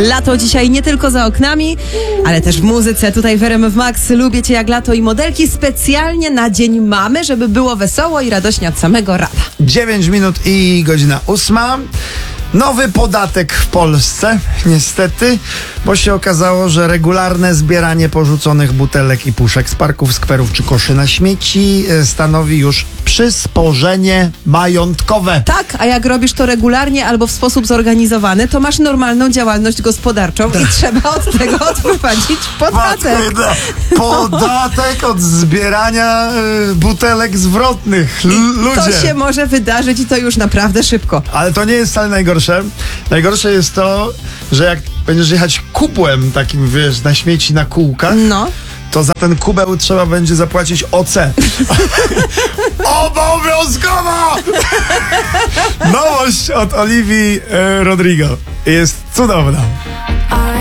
Lato dzisiaj nie tylko za oknami, ale też w muzyce. Tutaj w RMF Max Lubię Cię jak lato i modelki specjalnie na Dzień Mamy, żeby było wesoło i radośnie od samego rana. 9 minut i godzina 8. Nowy podatek w Polsce, niestety, bo się okazało, że regularne zbieranie porzuconych butelek i puszek z parków, skwerów czy koszy na śmieci stanowi już przysporzenie majątkowe. Tak, a jak robisz to regularnie albo w sposób zorganizowany, to masz normalną działalność gospodarczą i trzeba od tego odprowadzić podatek. Podatek od zbierania butelek zwrotnych. Ludzie. To się może wydarzyć i to już naprawdę szybko. Ale to nie jest wcale najgorsze. Najgorsze jest to, że jak będziesz jechać kubłem takim, wiesz, na śmieci na kółkach, No. to za ten kubeł trzeba będzie zapłacić OC. Obowiązkowo! Nowość od Olivii Rodrigo. Jest cudowna.